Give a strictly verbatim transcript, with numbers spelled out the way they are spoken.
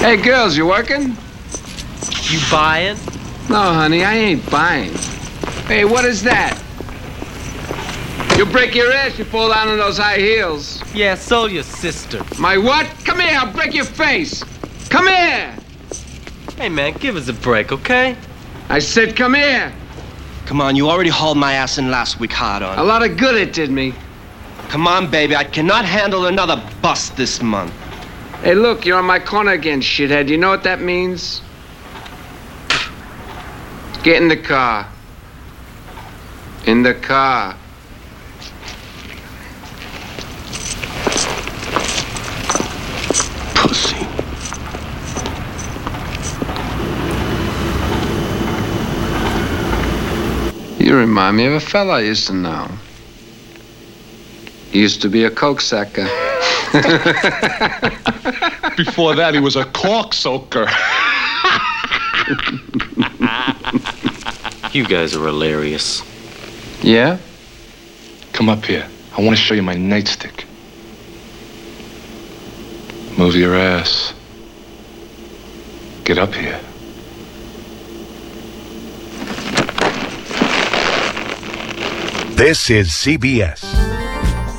Hey, girls, you working? You buying? No, honey, I ain't buying. Hey, what is that? You'll break your ass, you fall down on those high heels. Yeah, so your sister. My what? Come here, I'll break your face. Come here. Hey, man, give us a break, okay? I said come here. Come on, you already hauled my ass in last week hard on. A lot of good it did me. Come on, baby, I cannot handle another bust this month. Hey, look, you're on my corner again, shithead. You know what that means? Get in the car. In the car. Pussy. You remind me of a fella I used to know. He used to be a coke-sucker. Before that, he was a cork-soaker. You guys are hilarious. Yeah? Come up here. I want to show you my nightstick. Move your ass. Get up here. This is C B S.